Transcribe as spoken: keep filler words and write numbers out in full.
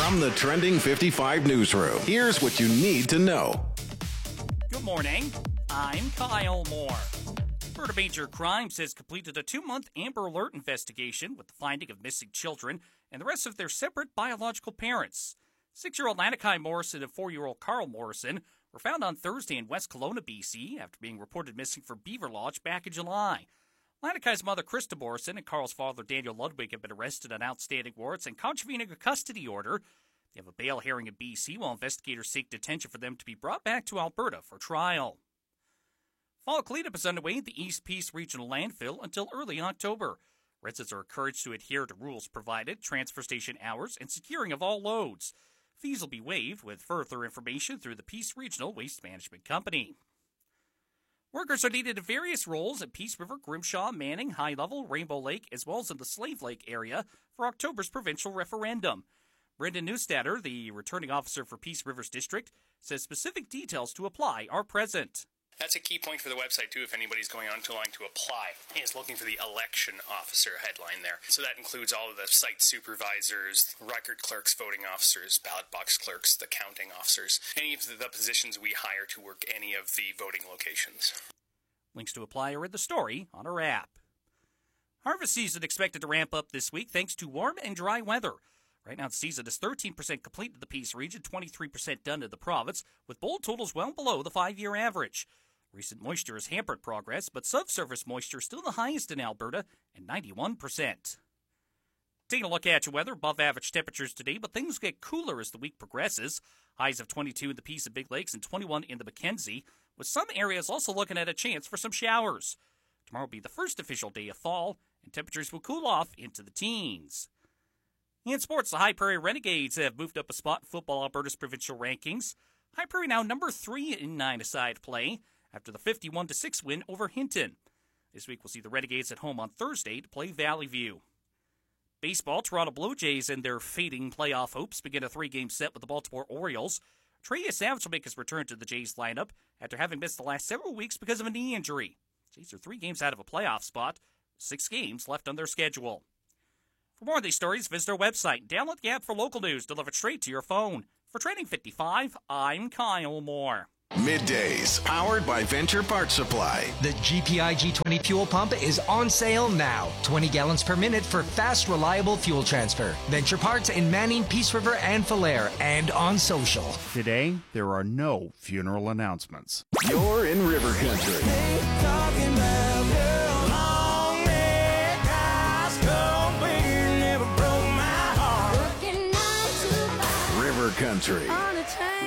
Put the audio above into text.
From the Trending fifty-five newsroom, here's what you need to know. Good morning. I'm Kyle Moore. Alberta Major Crimes has completed a two-month Amber Alert investigation with the finding of missing children and the rest of their separate biological parents. Six-year-old Anakai Morrison and four-year-old Carl Morrison were found on Thursday in West Kelowna, B C, after being reported missing from Beaver Lodge back in July. Anakai's mother, Krista Morrison, and Carl's father, Daniel Ludwig, have been arrested on outstanding warrants and contravening a custody order. They have a bail hearing in B C while investigators seek detention for them to be brought back to Alberta for trial. Fall cleanup is underway at the East Peace Regional Landfill until early October. Residents are encouraged to adhere to rules provided, transfer station hours, and securing of all loads. Fees will be waived, with further information through the Peace Regional Waste Management Company. Workers are needed in various roles at Peace River, Grimshaw, Manning, High Level, Rainbow Lake, as well as in the Slave Lake area for October's provincial referendum. Brendan Newstadter, the returning officer for Peace River's district, says specific details to apply are present. That's a key point for the website, too, if anybody's going on to line to apply, is looking for the election officer headline there. So that includes all of the site supervisors, record clerks, voting officers, ballot box clerks, the counting officers, any of the positions we hire to work any of the voting locations. Links to apply are in the story on our app. Harvest season expected to ramp up this week thanks to warm and dry weather. Right now, the season is thirteen percent complete in the Peace region, twenty-three percent done in the province, with bold totals well below the five-year average. Recent moisture has hampered progress, but subsurface moisture is still the highest in Alberta at ninety-one percent. Taking a look at your weather, above average temperatures today, but things get cooler as the week progresses. Highs of twenty-two in the Peace and Big Lakes and twenty-one in the Mackenzie, with some areas also looking at a chance for some showers. Tomorrow will be the first official day of fall, and temperatures will cool off into the teens. In sports, the High Prairie Renegades have moved up a spot in Football Alberta's provincial rankings. High Prairie now number three in nine-a-side play after the fifty-one to six win over Hinton. This week we'll see the Renegades at home on Thursday to play Valley View. Baseball, Toronto Blue Jays and their fading playoff hopes begin a three-game set with the Baltimore Orioles. Trey Savage will make his return to the Jays lineup after having missed the last several weeks because of a knee injury. Jays are three games out of a playoff spot, six games left on their schedule. For more of these stories, visit our website. Download the app for local news delivered straight to your phone. For Trending fifty-five, I'm Kyle Moore. Middays, powered by Venture Parts Supply. The G P I G twenty fuel pump is on sale now. twenty gallons per minute for fast, reliable fuel transfer. Venture Parts in Manning, Peace River, and Falher, and on social. Today, there are no funeral announcements. You're in River Country. River Country.